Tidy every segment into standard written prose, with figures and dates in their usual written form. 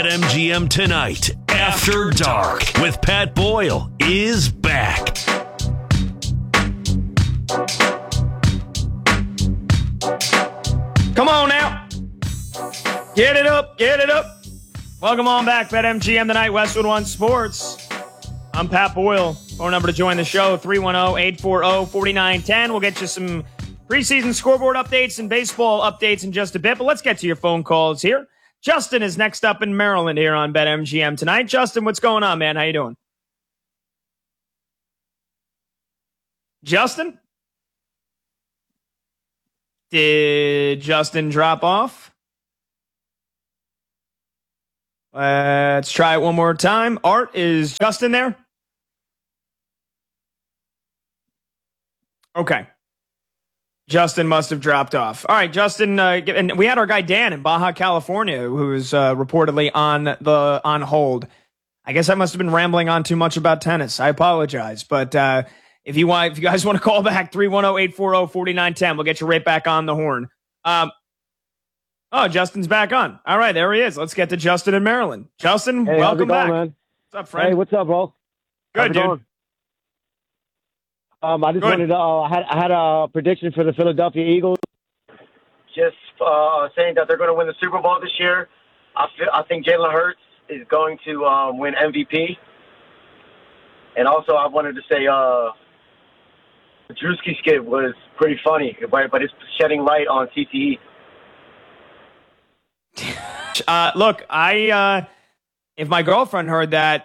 BetMGM Tonight After Dark with Pat Boyle is back. Come on now. Get it up. Get it up. Welcome on back. BetMGM Tonight, Westwood One Sports. I'm Pat Boyle. Phone number to join the show, 310-840-4910. We'll get you some preseason scoreboard updates and baseball updates in just a bit, but let's get to your phone calls here. Justin is next up in Maryland here on BetMGM Tonight. Justin, what's going on, man? How you doing? Justin? Did Justin drop off? Let's try it one more time. Art, is Justin there? Okay. Justin must have dropped off. All right, Justin, and we had our guy Dan in Baja California, who was reportedly on hold. I guess I must have been rambling on too much about tennis. I apologize, but if you guys want to call back, 310-840-4910, we'll get you right back on the horn. Oh, Justin's back on. All right, there he is. Let's get to Justin in Maryland. Justin, hey, welcome back. Man? What's up, friend? Hey, what's up, bro? Good, dude. I just wanted to. I had a prediction for the Philadelphia Eagles. Just saying that they're going to win the Super Bowl this year. I think Jalen Hurts is going to win MVP. And also, I wanted to say the Drewski skit was pretty funny, but it's shedding light on CTE. Look, if my girlfriend heard that,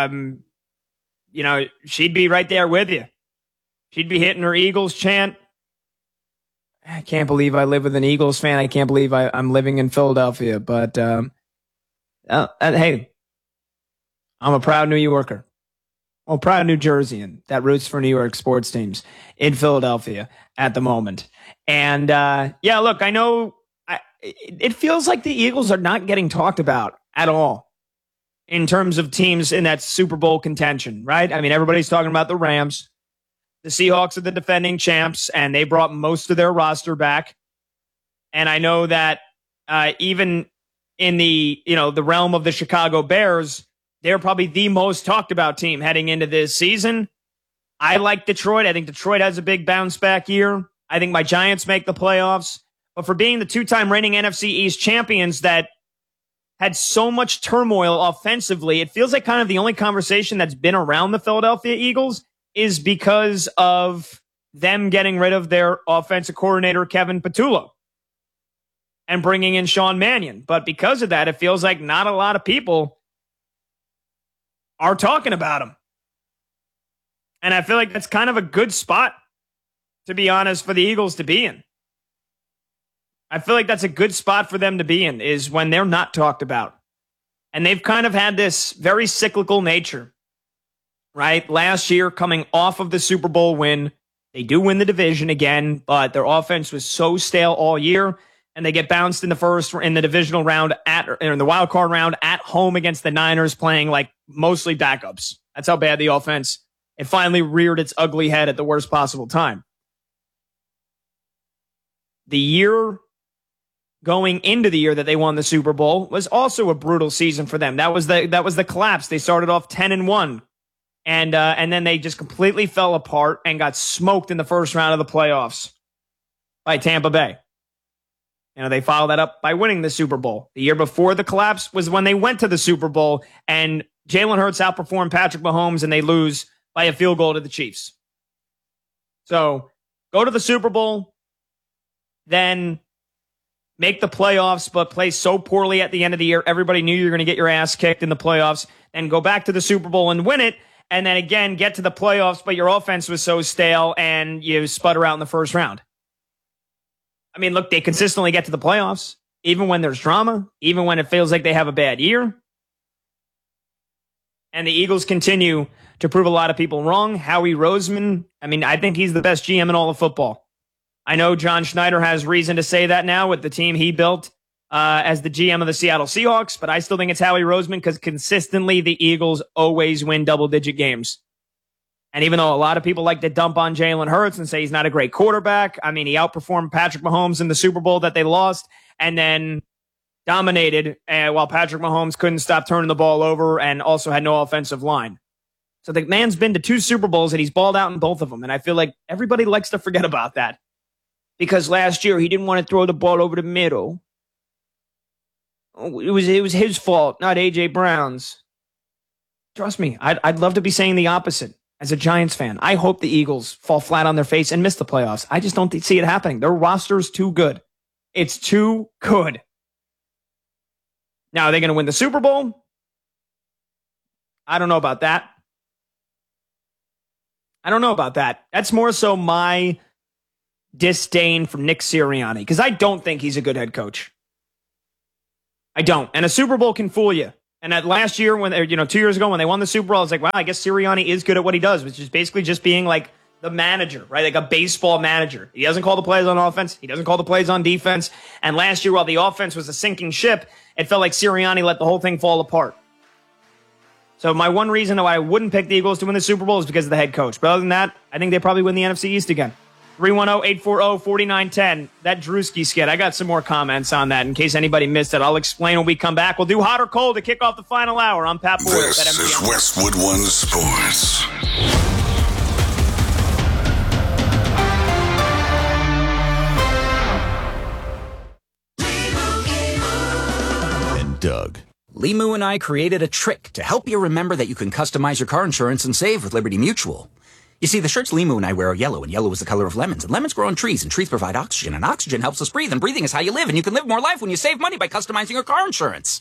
she'd be right there with you. She'd be hitting her Eagles chant. I can't believe I live with an Eagles fan. I can't believe I'm living in Philadelphia. But hey, I'm a proud New Yorker. Well, proud New Jerseyan that roots for New York sports teams in Philadelphia at the moment. And look, I know it feels like the Eagles are not getting talked about at all in terms of teams in that Super Bowl contention, right? I mean, everybody's talking about the Rams. The Seahawks are the defending champs, and they brought most of their roster back. And I know that even in the realm of the Chicago Bears, they're probably the most talked about team heading into this season. I like Detroit. I think Detroit has a big bounce back year. I think my Giants make the playoffs. But for being the two-time reigning NFC East champions that had so much turmoil offensively, it feels like kind of the only conversation that's been around the Philadelphia Eagles is because of them getting rid of their offensive coordinator, Kevin Patullo, and bringing in Sean Mannion. But because of that, it feels like not a lot of people are talking about him. And I feel like that's kind of a good spot, to be honest, for the Eagles to be in. I feel like that's a good spot for them to be in, is when they're not talked about. And they've kind of had this very cyclical nature. Right? Last year, coming off of the Super Bowl win, they do win the division again, but their offense was so stale all year, and they get bounced in the divisional round in the wild card round at home against the Niners, playing like mostly backups. That's how bad the offense. It finally reared its ugly head at the worst possible time. The year going into the year that they won the Super Bowl was also a brutal season for them. That was the collapse. They started off 10-1. And then they just completely fell apart and got smoked in the first round of the playoffs by Tampa Bay. They followed that up by winning the Super Bowl. The year before the collapse was when they went to the Super Bowl, and Jalen Hurts outperformed Patrick Mahomes, and they lose by a field goal to the Chiefs. So go to the Super Bowl, then make the playoffs, but play so poorly at the end of the year. Everybody knew you were going to get your ass kicked in the playoffs, and go back to the Super Bowl and win it. And then again, get to the playoffs, but your offense was so stale and you sputter out in the first round. I mean, look, they consistently get to the playoffs, even when there's drama, even when it feels like they have a bad year. And the Eagles continue to prove a lot of people wrong. Howie Roseman, I think he's the best GM in all of football. I know John Schneider has reason to say that now with the team he built as the GM of the Seattle Seahawks, but I still think it's Howie Roseman because consistently the Eagles always win double-digit games. And even though a lot of people like to dump on Jalen Hurts and say he's not a great quarterback, he outperformed Patrick Mahomes in the Super Bowl that they lost, and then dominated, while Patrick Mahomes couldn't stop turning the ball over and also had no offensive line. So the man's been to 2 Super Bowls and he's balled out in both of them. And I feel like everybody likes to forget about that because last year he didn't want to throw the ball over the middle. It was his fault, not A.J. Brown's. Trust me, I'd love to be saying the opposite as a Giants fan. I hope the Eagles fall flat on their face and miss the playoffs. I just don't see it happening. Their roster's too good. It's too good. Now, are they going to win the Super Bowl? I don't know about that. That's more so my disdain for Nick Sirianni because I don't think he's a good head coach. I don't. And a Super Bowl can fool you. And that last year, 2 years ago when they won the Super Bowl, I was like, wow, I guess Sirianni is good at what he does, which is basically just being like the manager, right? Like a baseball manager. He doesn't call the plays on offense. He doesn't call the plays on defense. And last year, while the offense was a sinking ship, it felt like Sirianni let the whole thing fall apart. So my one reason why I wouldn't pick the Eagles to win the Super Bowl is because of the head coach. But other than that, I think they probably win the NFC East again. 310-840-4910. That Drewski skit. I got some more comments on that in case anybody missed it. I'll explain when we come back. We'll do hot or cold to kick off the final hour. I'm Pat Boyle. This is Westwood One Sports. And Doug. Limu and I created a trick to help you remember that you can customize your car insurance and save with Liberty Mutual. You see, the shirts Limu and I wear are yellow, and yellow is the color of lemons, and lemons grow on trees, and trees provide oxygen, and oxygen helps us breathe, and breathing is how you live, and you can live more life when you save money by customizing your car insurance.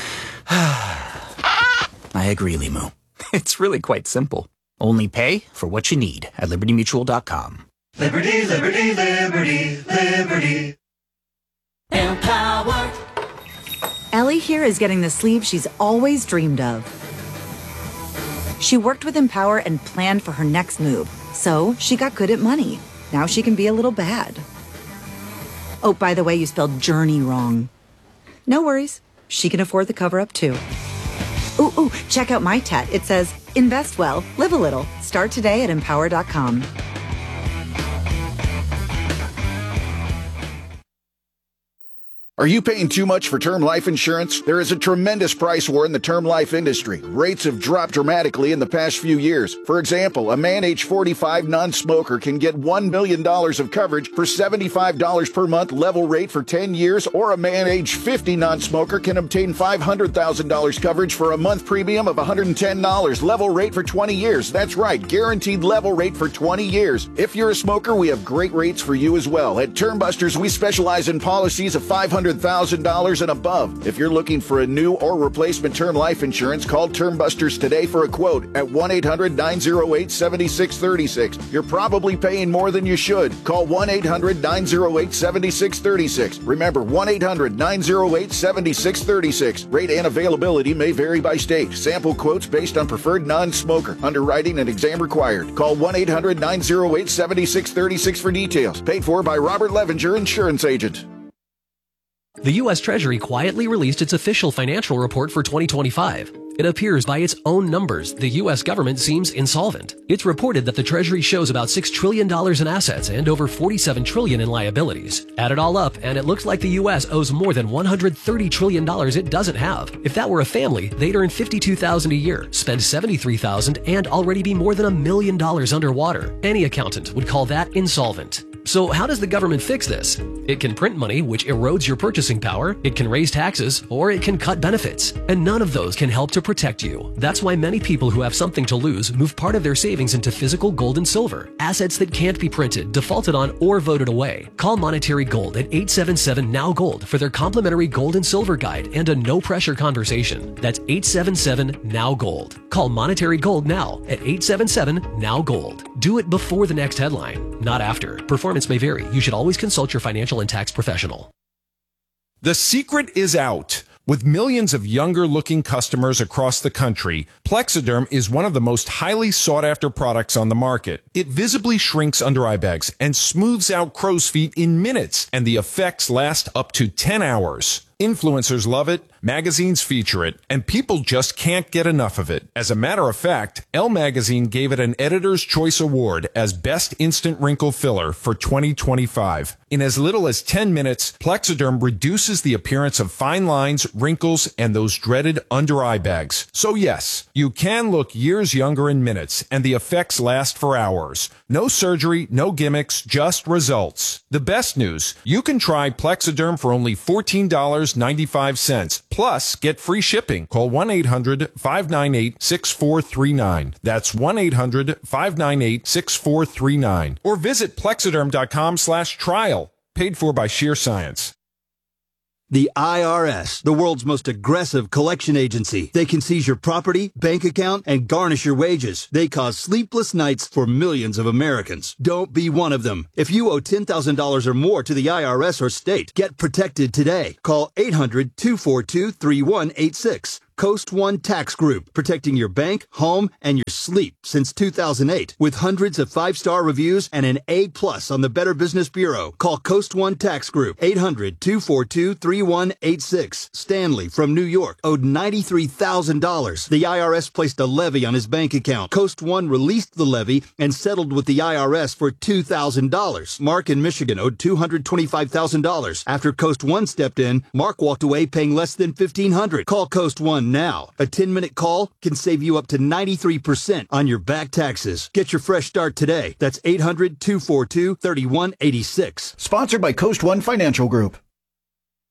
I agree, Limu. It's really quite simple. Only pay for what you need at LibertyMutual.com. Liberty, liberty, liberty, liberty. Empower. Ellie here is getting the sleeve she's always dreamed of. She worked with Empower and planned for her next move, so she got good at money. Now she can be a little bad. Oh, by the way, you spelled journey wrong. No worries. She can afford the cover-up, too. Ooh, check out my tat. It says, invest well, live a little. Start today at Empower.com. Are you paying too much for term life insurance? There is a tremendous price war in the term life industry. Rates have dropped dramatically in the past few years. For example, a man age 45 non-smoker can get $1 million of coverage for $75 per month level rate for 10 years, or a man age 50 non-smoker can obtain $500,000 coverage for a month premium of $110 level rate for 20 years. That's right, guaranteed level rate for 20 years. If you're a smoker, we have great rates for you as well. At Termbusters, we specialize in policies of $500,000 and above. If you're looking for a new or replacement term life insurance, call Termbusters today for a quote at 1-800-908-7636. You're probably paying more than you should. Call 1-800-908-7636. Remember, 1-800-908-7636. Rate and availability may vary by state. Sample quotes based on preferred non-smoker. Underwriting and exam required. Call 1-800-908-7636 for details. Paid for by Robert Levinger, Insurance Agent. The U.S. Treasury quietly released its official financial report for 2025. It appears by its own numbers, the U.S. government seems insolvent. It's reported that the Treasury shows about $6 trillion in assets and over $47 trillion in liabilities. Add it all up, and it looks like the U.S. owes more than $130 trillion it doesn't have. If that were a family, they'd earn $52,000 a year, spend $73,000, and already be more than $1 million underwater. Any accountant would call that insolvent. So how does the government fix this? It can print money, which erodes your purchasing power, it can raise taxes, or it can cut benefits. And none of those can help to protect you. That's why many people who have something to lose move part of their savings into physical gold and silver, assets that can't be printed, defaulted on, or voted away. Call Monetary Gold at 877-NOW-GOLD for their complimentary gold and silver guide and a no-pressure conversation. That's 877-NOW-GOLD. Call Monetary Gold now at 877-NOW-GOLD. Do it before the next headline, not after. Performance may vary. You should always consult your financial and tax professional. The secret is out. With millions of younger-looking customers across the country, Plexiderm is one of the most highly sought-after products on the market. It visibly shrinks under eye bags and smooths out crow's feet in minutes, and the effects last up to 10 hours. Influencers love it, magazines feature it, and people just can't get enough of it. As a matter of fact, Elle Magazine gave it an Editor's Choice Award as Best Instant Wrinkle Filler for 2025. In as little as 10 minutes, Plexiderm reduces the appearance of fine lines, wrinkles, and those dreaded under-eye bags. So yes, you can look years younger in minutes, and the effects last for hours. No surgery, no gimmicks, just results. The best news, you can try Plexiderm for only $14.95. Plus, get free shipping. Call 1-800-598-6439. That's 1-800-598-6439. Or visit Plexiderm.com/trial. Paid for by Sheer Science. The IRS, the world's most aggressive collection agency. They can seize your property, bank account, and garnish your wages. They cause sleepless nights for millions of Americans. Don't be one of them. If you owe $10,000 or more to the IRS or state, get protected today. Call 800-242-3186. Coast One Tax Group, protecting your bank, home, and your sleep since 2008. With hundreds of 5-star reviews and an A+ on the Better Business Bureau. Call Coast One Tax Group, 800-242-3186. Stanley from New York owed $93,000. The IRS placed a levy on his bank account. Coast One released the levy and settled with the IRS for $2,000. Mark in Michigan owed $225,000. After Coast One stepped in, Mark walked away paying less than $1,500. Call Coast One now. A 10-minute call can save you up to 93% on your back taxes. Get your fresh start today. That's 800-242-3186. Sponsored by Coast One Financial Group.